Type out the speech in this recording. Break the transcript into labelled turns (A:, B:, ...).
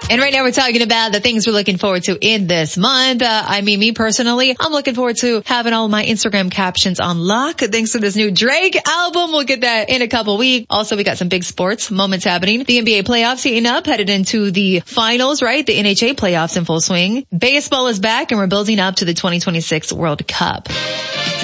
A: And right now we're talking about the things we're looking forward to in this month. Me personally, I'm looking forward to having all my Instagram captions on lock thanks to this new Drake album. We'll get that in a couple weeks. Also, we got some big sports moments happening. The NBA playoffs heating up, headed into the finals, right? The NHA playoffs in full swing. Baseball is back and we're building up to the 2026 World Cup.